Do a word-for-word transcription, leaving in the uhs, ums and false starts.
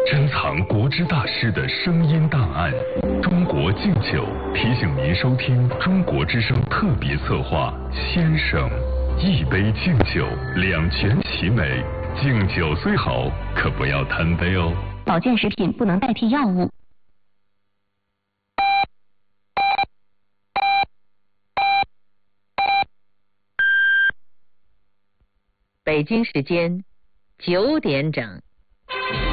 珍藏国之大师的声音档案。中国敬酒提醒您收听中国之声特别策划《先生》，一杯敬酒，两全其美。敬酒虽好，可不要贪杯哦。 保健食品不能代替药物。 北京时间九点整。